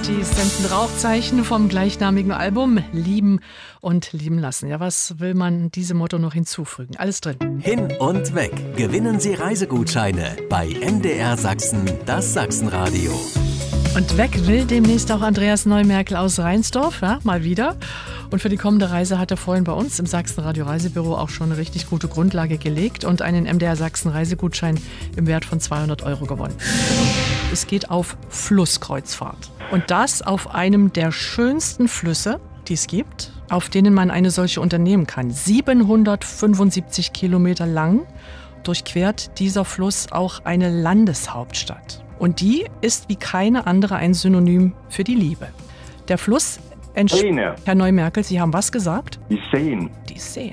Die senden Rauchzeichen vom gleichnamigen Album Lieben und Lieben lassen. Ja, was will man diesem Motto noch hinzufügen? Alles drin. Hin und weg. Gewinnen Sie Reisegutscheine bei MDR Sachsen, das Sachsenradio. Und weg will demnächst auch Andreas Neumerkel aus Reinsdorf, ja, mal wieder. Und für die kommende Reise hat er vorhin bei uns im Sachsenradio Reisebüro auch schon eine richtig gute Grundlage gelegt und einen MDR Sachsen Reisegutschein im Wert von 200 € gewonnen. Es geht auf Flusskreuzfahrt. Und das auf einem der schönsten Flüsse, die es gibt, auf denen man eine solche unternehmen kann. 775 Kilometer lang durchquert dieser Fluss auch eine Landeshauptstadt. Und die ist wie keine andere ein Synonym für die Liebe. Der Fluss Seine. Herr Neumerkel, Sie haben was gesagt? Die Seen. Die Seen.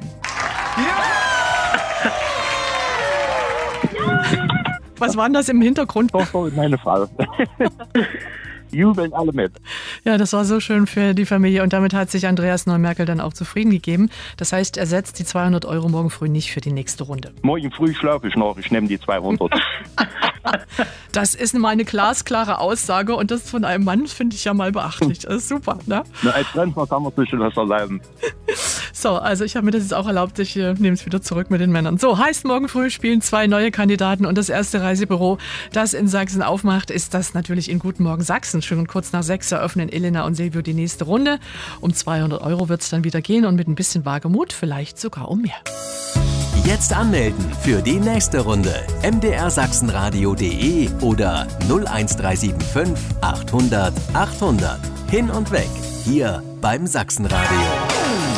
Was war denn das im Hintergrund? Doch, meine Frau. Jubeln alle mit. Ja, das war so schön für die Familie und damit hat sich Andreas Neumerkel dann auch zufrieden gegeben. Das heißt, er setzt die 200 € morgen früh nicht für die nächste Runde. Morgen früh schlafe ich noch, ich nehme die 200. Das ist mal eine glasklare Aussage und das von einem Mann finde ich ja mal beachtlich. Das ist super, ne? Na, als Rentner kann man sich das erlauben. So, also ich habe mir das jetzt auch erlaubt, ich nehme es wieder zurück mit den Männern. So, heißt, morgen früh spielen 2 neue Kandidaten und das erste Reisebüro, das in Sachsen aufmacht, ist das natürlich in Guten Morgen Sachsen. Schon kurz nach 6 eröffnen Elena und Silvio die nächste Runde. Um 200 € wird es dann wieder gehen und mit ein bisschen Wagemut vielleicht sogar um mehr. Jetzt anmelden für die nächste Runde. mdrsachsenradio.de oder 01375 800 800. Hin und weg. Hier beim Sachsenradio.